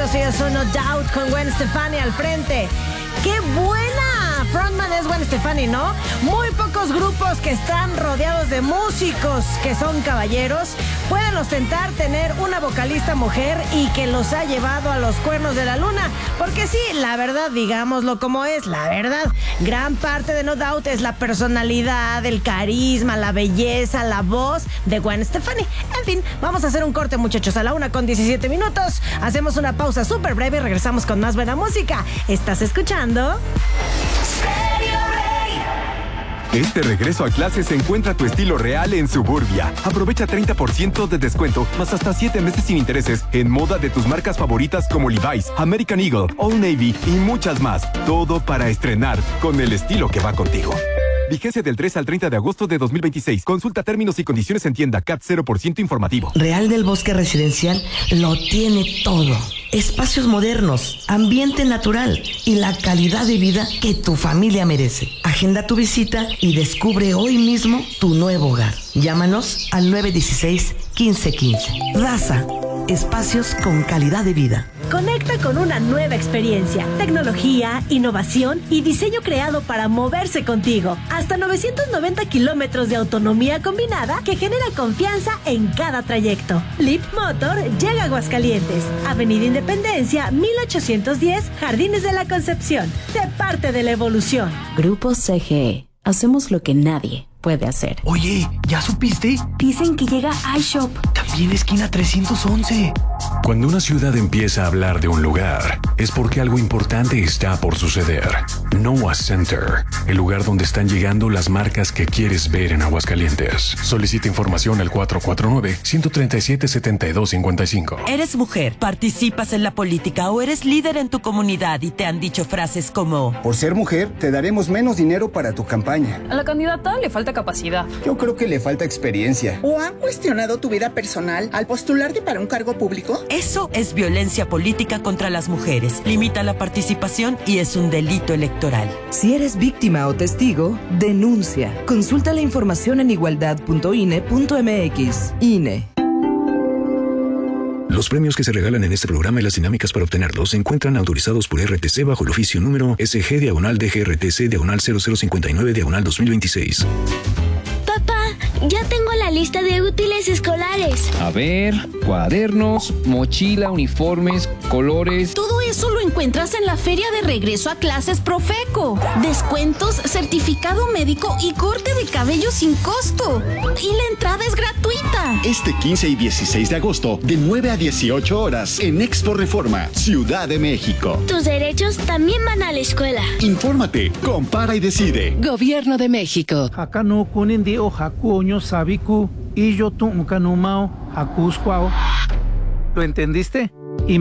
Bienvenidos, ellos son No Doubt con Gwen Stefani al frente. ¡Qué buena frontman es Gwen Stefani, ¿no? Muy pocos grupos que están rodeados de músicos que son caballeros pueden ostentar tener una vocalista mujer y que los ha llevado a los cuernos de la luna. Porque sí, la verdad, digámoslo como es, la verdad, gran parte de No Doubt es la personalidad, el carisma, la belleza, la voz de Gwen Stefani. En fin, vamos a hacer un corte, muchachos, a la 1:17. Hacemos una pausa súper breve y regresamos con más buena música. ¿Estás escuchando? Este regreso a clases encuentra tu estilo real en Suburbia. Aprovecha 30% de descuento, más hasta 7 meses sin intereses en moda de tus marcas favoritas como Levi's, American Eagle, Old Navy y muchas más. Todo para estrenar con el estilo que va contigo. Vigencia del 3 al 30 de agosto de 2026. Consulta términos y condiciones en tienda. CAT 0% informativo. Real del Bosque Residencial lo tiene todo. Espacios modernos, ambiente natural y la calidad de vida que tu familia merece. Agenda tu visita y descubre hoy mismo tu nuevo hogar. Llámanos al 916-1515. Raza, espacios con calidad de vida. Conecta con una nueva experiencia, tecnología, innovación y diseño creado para moverse contigo. Hasta 990 kilómetros de autonomía combinada que genera confianza en cada trayecto. Leap Motor llega a Aguascalientes, Avenida Independencia, 1810, Jardines de la Concepción. Sé parte de la evolución. Grupo CGE. Hacemos lo que nadie puede hacer. Oye, ¿ya supiste? Dicen que llega iShop. También esquina 311. Cuando una ciudad empieza a hablar de un lugar, es porque algo importante está por suceder. Noah Center, el lugar donde están llegando las marcas que quieres ver en Aguascalientes. Solicita información al 449-137-7255. Eres mujer, participas en la política o eres líder en tu comunidad y te han dicho frases como: por ser mujer, te daremos menos dinero para tu campaña. A la candidata le falta capacidad. Yo creo que le falta experiencia. ¿O han cuestionado tu vida personal al postularte para un cargo público? Eso es violencia política contra las mujeres. Limita la participación y es un delito electoral. Si eres víctima o testigo, denuncia. Consulta la información en igualdad.ine.mx. INE. Los premios que se regalan en este programa y las dinámicas para obtenerlos se encuentran autorizados por RTC bajo el oficio número SG/DGRTC/0059/2026. Papá, ya tengo la lista de útiles escolares. A ver, cuadernos, mochila, uniformes, colores. Todo eso lo encuentras en la Feria de Regreso a Clases Profeco. Descuentos, certificado médico y corte de cabello sin costo. Y la entrada es gratuita. Este 15 y 16 de agosto, de 9 a 18 horas, en Expo Reforma, Ciudad de México. Tus derechos también van a la escuela. Infórmate, compara y decide. Gobierno de México. ¿Lo entendiste?